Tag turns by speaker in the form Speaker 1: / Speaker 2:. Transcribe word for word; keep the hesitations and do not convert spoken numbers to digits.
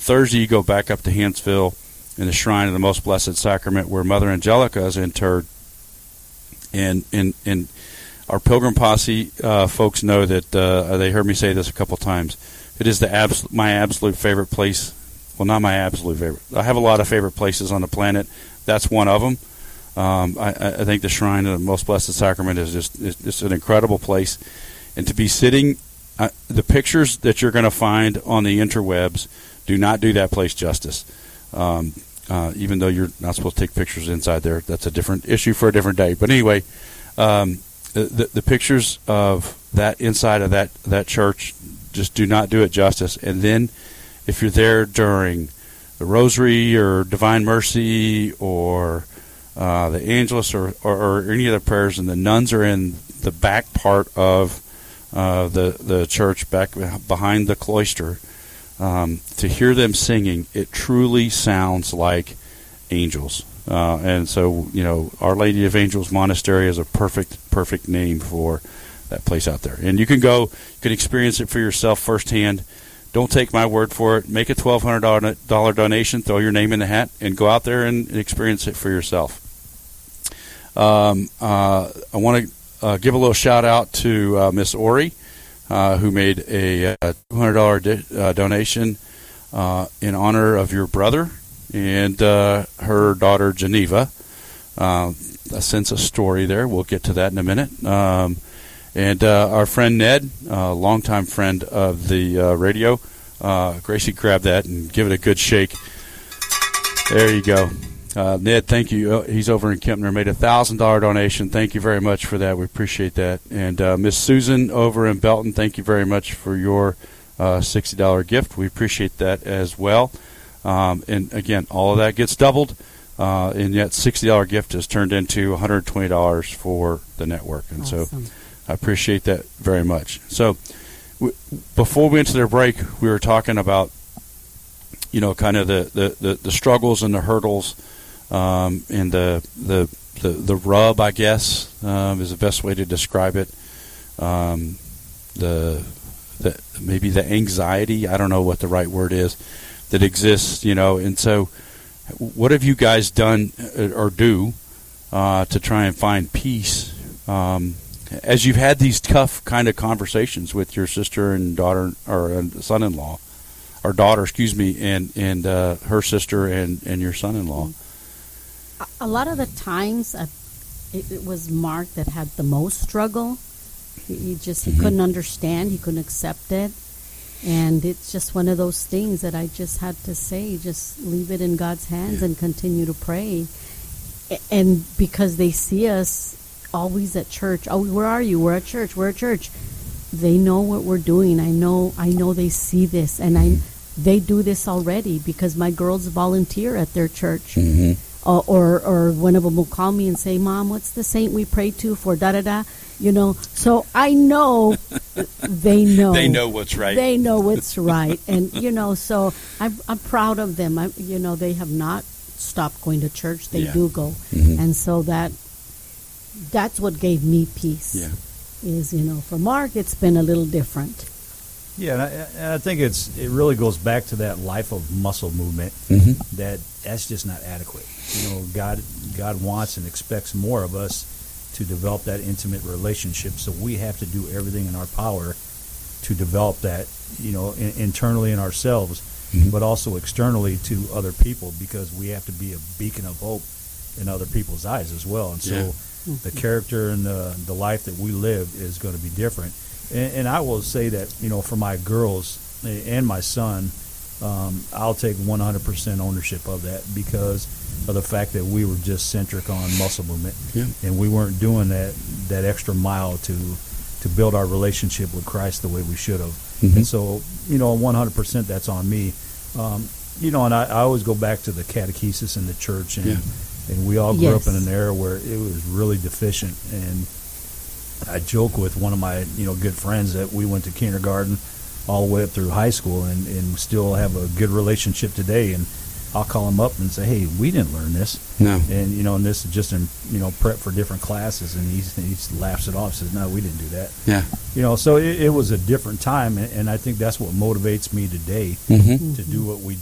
Speaker 1: Thursday, you go back up to Hansville in the Shrine of the Most Blessed Sacrament where Mother Angelica is interred. And, and, and our Pilgrim Posse uh, folks know that, uh, they heard me say this a couple times, it is the abs- my absolute favorite place. Well, not my absolute favorite. I have a lot of favorite places on the planet. That's one of them. Um, I, I think the Shrine of the Most Blessed Sacrament is just is just an incredible place. And to be sitting, uh, the pictures that you're going to find on the interwebs do not do that place justice. Um, uh, even though you're not supposed to take pictures inside there, that's a different issue for a different day. But anyway, um, the, the pictures of that inside of that, that church just do not do it justice. And then if you're there during the Rosary or Divine Mercy or uh, the Angelus or, or, or any of the prayers, and the nuns are in the back part of uh, the the church, back behind the cloister, um, to hear them singing, it truly sounds like angels. Uh, and so, you know, Our Lady of Angels Monastery is a perfect, perfect name for that place out there. And you can go, you can experience it for yourself firsthand. Don't take my word for it. Make a twelve hundred dollars donation, throw your name in the hat, and go out there and experience it for yourself. Um, uh, I want to uh, give a little shout-out to uh, Miss Ori, uh, who made a uh, two hundred dollars di- uh, donation uh, in honor of your brother and uh, her daughter, Geneva. Uh, I sense a story there. We'll get to that in a minute. Um And uh, our friend Ned, a uh, longtime friend of the uh, radio, uh, Gracie, grab that and give it a good shake. There you go. Uh, Ned, thank you. Uh, he's over in Kempner, made a one thousand dollars donation. Thank you very much for that. We appreciate that. And uh, Miss Susan over in Belton, thank you very much for your uh, sixty dollars gift. We appreciate that as well. Um, and, again, all of that gets doubled. Uh, and yet sixty dollars gift is turned into one hundred twenty dollars for the network. And
Speaker 2: awesome.
Speaker 1: so I appreciate that very much. So w- before we went to their break, we were talking about, you know, kind of the, the, the, the struggles and the hurdles um, and the, the the the rub, I guess, um, is the best way to describe it. Um, the the maybe the anxiety, I don't know what the right word is, that exists, you know. And so what have you guys done or do uh, to try and find peace um as you've had these tough kind of conversations with your sister and daughter, or uh, son-in-law, or daughter, excuse me, and and uh, her sister and, and your son-in-law?
Speaker 2: A lot of the times, uh, it, it was Mark that had the most struggle. He, he just he mm-hmm. couldn't understand. He couldn't accept it. And it's just one of those things that I just had to say, just leave it in God's hands yeah. and continue to pray. And because they see us always at church. Oh, where are you? We're at church. We're at church. They know what we're doing. I know. I know they see this, and I. They do this already because my girls volunteer at their church,
Speaker 1: mm-hmm.
Speaker 2: uh, or or one of them will call me and say, "Mom, what's the saint we pray to for da da da?" You know. So I know they know.
Speaker 1: They know what's right.
Speaker 2: They know what's right, and you know. So I'm I'm proud of them. I you know they have not stopped going to church. They
Speaker 1: yeah.
Speaker 2: do go,
Speaker 1: mm-hmm.
Speaker 2: and so that. That's what gave me peace.
Speaker 1: Yeah.
Speaker 2: Is, you know, for Mark, it's been a little different.
Speaker 3: Yeah, and I, and I think it's it really goes back to that life of muscle movement.
Speaker 1: Mm-hmm.
Speaker 3: That that's just not adequate. You know, God God wants and expects more of us to develop that intimate relationship. So we have to do everything in our power to develop that. You know, in, internally in ourselves, mm-hmm. but also externally to other people, because we have to be a beacon of hope in other people's eyes as well. And so.
Speaker 1: Yeah.
Speaker 3: The character and the, the life that we live is going to be different. And, and I will say that, you know, for my girls and my son, um, I'll take one hundred percent ownership of that because of the fact that we were just centric on muscle movement.
Speaker 1: Yeah.
Speaker 3: And we weren't doing that, that extra mile to to build our relationship with Christ the way we should have.
Speaker 1: Mm-hmm.
Speaker 3: And so, you know, one hundred percent that's on me. Um, you know, and I, I always go back to the catechesis in the church, and
Speaker 1: yeah.
Speaker 3: And we all grew
Speaker 2: yes.
Speaker 3: up in an era where it was really deficient. And I joke with one of my, you know, good friends that we went to kindergarten all the way up through high school and, and still have a good relationship today. And I'll call him up and say, hey, we didn't learn this.
Speaker 1: No.
Speaker 3: And, you know, and this is just in, you know, prep for different classes. And he he laughs it off, says, no, we didn't do that.
Speaker 1: Yeah.
Speaker 3: You know, so it, it was a different time. And, and I think that's what motivates me today
Speaker 1: mm-hmm.
Speaker 3: to do what we